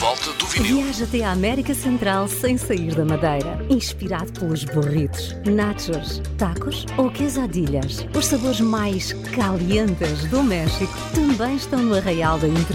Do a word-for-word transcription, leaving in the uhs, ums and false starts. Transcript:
volta do vinil. Viaja até à América Central sem sair da Madeira. Inspirado pelos burritos, nachos, tacos ou quesadillas. Os sabores mais calientes do México também estão no Arraial da Inter